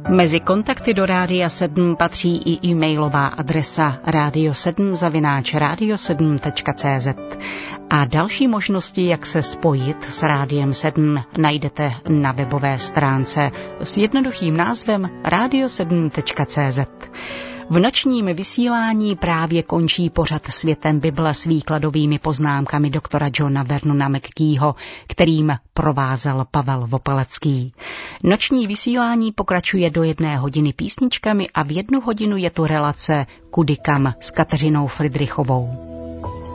Mezi kontakty do Rádia 7 patří i e-mailová adresa radio7@radio7.cz. A další možnosti, jak se spojit s Rádiem 7, najdete na webové stránce s jednoduchým názvem radio7.cz. V nočním vysílání právě končí pořad Světem Bible s výkladovými poznámkami doktora Johna Vernona McGeeho, kterým provázel Pavel Vopelecký. Noční vysílání pokračuje do 1 hodiny písničkami a v 1 hodinu je tu relace Kudy kam s Kateřinou Fridrichovou.